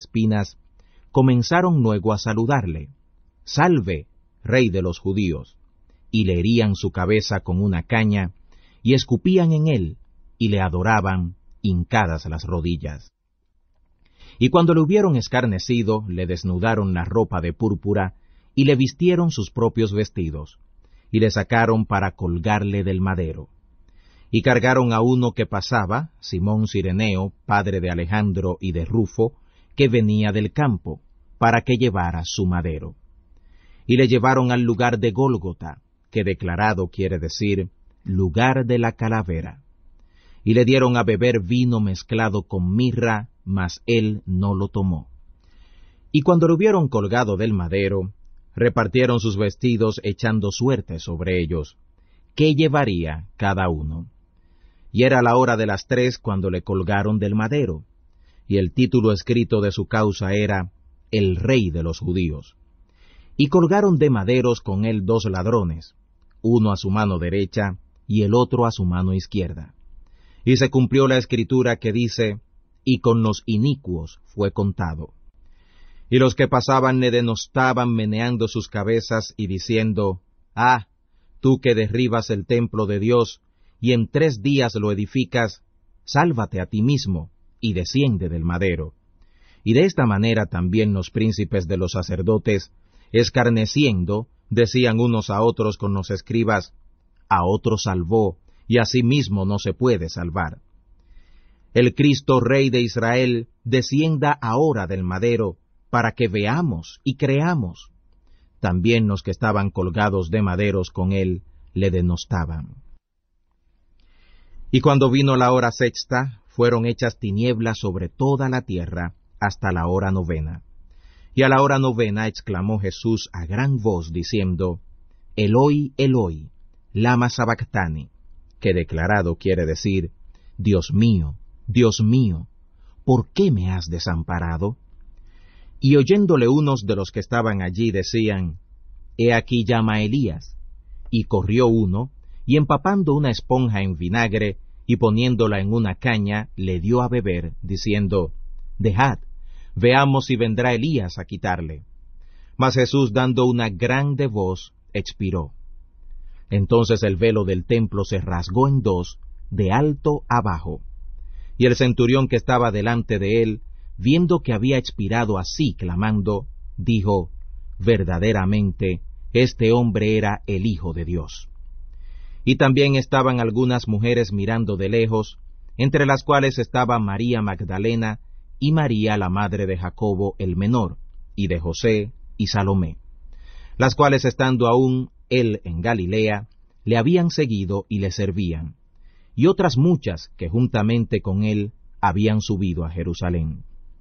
espinas, comenzaron luego a saludarle: «Salve, Rey de los judíos», y le herían su cabeza con una caña, y escupían en él, y le adoraban, hincadas las rodillas. Y cuando le hubieron escarnecido, le desnudaron la ropa de púrpura, y le vistieron sus propios vestidos, y le sacaron para colgarle del madero. Y cargaron a uno que pasaba, Simón Cireneo, padre de Alejandro y de Rufo, que venía del campo, para que llevara su madero. Y le llevaron al lugar de Gólgota, que declarado quiere decir lugar de la calavera. Y le dieron a beber vino mezclado con mirra, mas él no lo tomó. Y cuando lo hubieron colgado del madero, repartieron sus vestidos echando suerte sobre ellos, qué llevaría cada uno. Y era la hora de las 3 cuando le colgaron del madero, y el título escrito de su causa era El Rey de los Judíos. Y colgaron de maderos con él 2 ladrones, uno a su mano derecha y el otro a su mano izquierda. Y se cumplió la escritura que dice: y con los inicuos fue contado. Y los que pasaban le denostaban meneando sus cabezas y diciendo: ah, tú que derribas el templo de Dios, y en 3 días lo edificas, sálvate a ti mismo, y desciende del madero. Y de esta manera también los príncipes de los sacerdotes, escarneciendo, decían unos a otros con los escribas: a otro salvó, y a sí mismo no se puede salvar. El Cristo Rey de Israel descienda ahora del madero, para que veamos y creamos. También los que estaban colgados de maderos con él le denostaban. Y cuando vino la hora 6, fueron hechas tinieblas sobre toda la tierra hasta la hora 9. Y a la hora 9 exclamó Jesús a gran voz, diciendo: Eloi, Eloi, lama sabactani, que declarado quiere decir: Dios mío, ¿por qué me has desamparado? Y oyéndole unos de los que estaban allí decían: He aquí llama a Elías. Y corrió uno, y empapando una esponja en vinagre, y poniéndola en una caña, le dio a beber, diciendo: Dejad, veamos si vendrá Elías a quitarle. Mas Jesús, dando una grande voz, expiró. Entonces el velo del templo se rasgó en 2, de alto a bajo. Y el centurión que estaba delante de él, viendo que había expirado así clamando, dijo: verdaderamente, este hombre era el Hijo de Dios. Y también estaban algunas mujeres mirando de lejos, entre las cuales estaba María Magdalena, y María la madre de Jacobo el menor, y de José y Salomé, las cuales estando aún él en Galilea, le habían seguido y le servían, y otras muchas que juntamente con él habían subido a Jerusalén.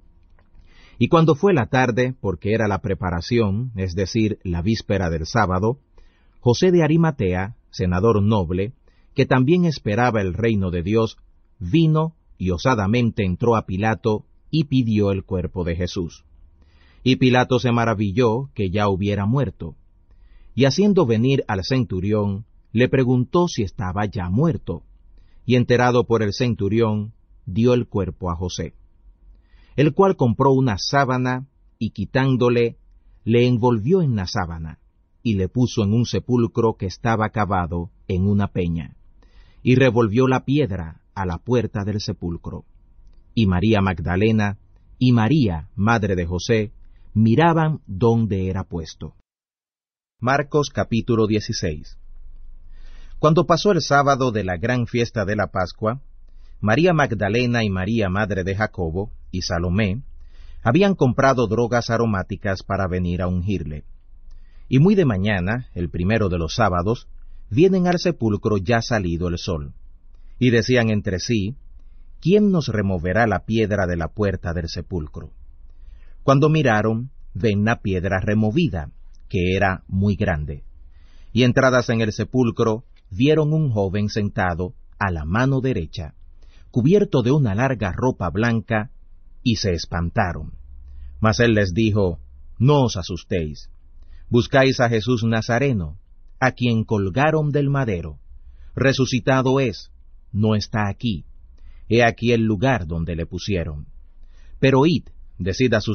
Y cuando fue la tarde, porque era la preparación, es decir, la víspera del sábado, José de Arimatea, senador noble, que también esperaba el reino de Dios, vino y osadamente entró a Pilato y pidió el cuerpo de Jesús. Y Pilato se maravilló que ya hubiera muerto. Y haciendo venir al centurión, le preguntó si estaba ya muerto. Y enterado por el centurión, dio el cuerpo a José, el cual compró una sábana, y quitándole, le envolvió en la sábana, y le puso en un sepulcro que estaba cavado en una peña, y revolvió la piedra a la puerta del sepulcro. Y María Magdalena y María, madre de José, miraban dónde era puesto. Marcos capítulo 16. Cuando pasó el sábado de la gran fiesta de la Pascua, María Magdalena y María, madre de Jacobo, y Salomé, habían comprado drogas aromáticas para venir a ungirle. Y muy de mañana, el primero de los sábados, vienen al sepulcro ya salido el sol, y decían entre sí: ¿quién nos removerá la piedra de la puerta del sepulcro? Cuando miraron, ven la piedra removida, que era muy grande. Y entradas en el sepulcro, vieron un joven sentado a la mano derecha, cubierto de una larga ropa blanca, y se espantaron. Mas él les dijo: no os asustéis. Buscáis a Jesús Nazareno, a quien colgaron del madero. Resucitado es, no está aquí. He aquí el lugar donde le pusieron. Pero id, decid a sus